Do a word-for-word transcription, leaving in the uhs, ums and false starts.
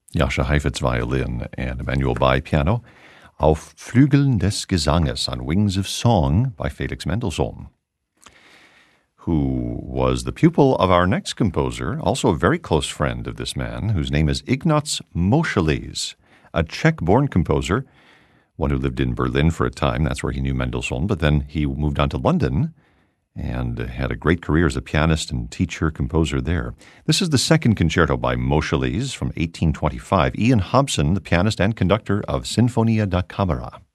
Jascha Heifetz violin and Emanuel Bai piano. Auf Flügeln des Gesanges, on Wings of Song by Felix Mendelssohn, who was the pupil of our next composer, also a very close friend of this man, whose name is Ignaz Moscheles, a Czech-born composer, one who lived in Berlin for a time. That's where he knew Mendelssohn, but then he moved on to London and had a great career as a pianist and teacher, composer there. This is the second concerto by Moscheles from eighteen twenty-five. Ian Hobson, the pianist and conductor of Sinfonia da Camera.